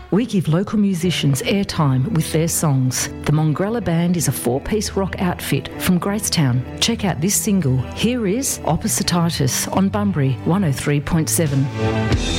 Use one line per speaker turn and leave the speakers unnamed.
We give local musicians airtime with their songs. The Mongrella Band is a 4-piece rock outfit from Gracetown. Check out this single. Here is Opposititis on Bunbury 103.7.